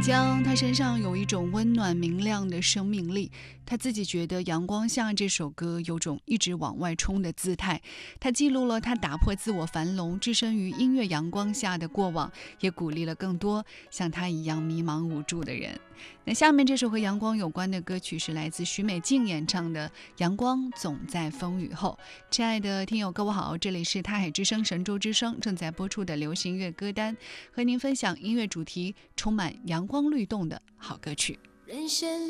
满江，他身上有一种温暖明亮的生命力。他自己觉得《阳光下》这首歌有种一直往外冲的姿态，他记录了他打破自我樊笼，置身于音乐阳光下的过往，也鼓励了更多像他一样迷茫无助的人。那下面这首和阳光有关的歌曲是来自许美静演唱的《阳光总在风雨后》。亲爱的听友各位好，这里是他海之声神州之声正在播出的流行乐歌单，和您分享音乐主题充满阳光律动的好歌曲。 人生